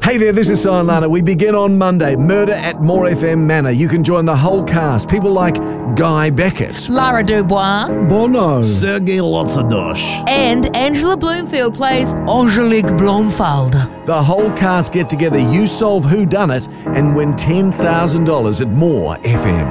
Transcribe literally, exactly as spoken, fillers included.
Hey there, this is Sion Lana. We begin on Monday. Murder at More F M Manor. You can join the whole cast. People like Guy Beckett, Lara Dubois, Bono, Sergei Lotsadosh, and Angela Bloomfield plays Angelique Blomfeld. The whole cast get together. You solve who done it and win ten thousand dollars at More F M.